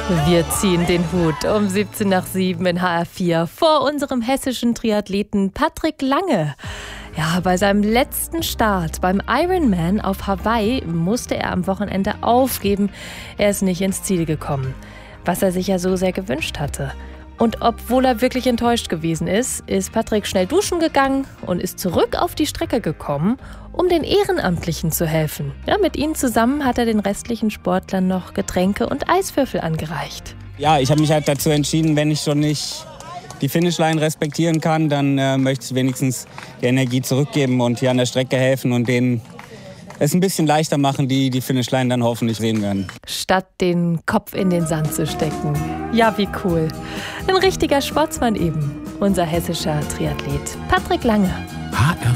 Wir ziehen den Hut um 17 nach 7 in HR4 vor unserem hessischen Triathleten Patrick Lange. Ja, bei seinem letzten Start beim Ironman auf Hawaii musste er am Wochenende aufgeben. Er ist nicht ins Ziel gekommen, was er sich ja so sehr gewünscht hatte. Und obwohl er wirklich enttäuscht gewesen ist Patrick schnell duschen gegangen und ist zurück auf die Strecke gekommen, um den Ehrenamtlichen zu helfen. Ja, mit ihnen zusammen hat er den restlichen Sportlern noch Getränke und Eiswürfel angereicht. Ja, ich habe mich halt dazu entschieden, wenn ich schon nicht die Finishline respektieren kann, dann möchte ich wenigstens die Energie zurückgeben und hier an der Strecke helfen und denen es ein bisschen leichter machen, die Finishline dann hoffentlich sehen werden. Statt den Kopf in den Sand zu stecken. Ja, wie cool. Ein richtiger Sportsmann eben. Unser hessischer Triathlet Patrick Lange.